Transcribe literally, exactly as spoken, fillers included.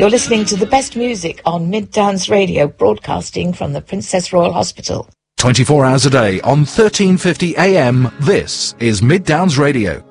You're listening to the best music on Mid Downs Radio, broadcasting from the Princess Royal Hospital. twenty-four hours a day on thirteen fifty A M, this is Mid Downs Radio.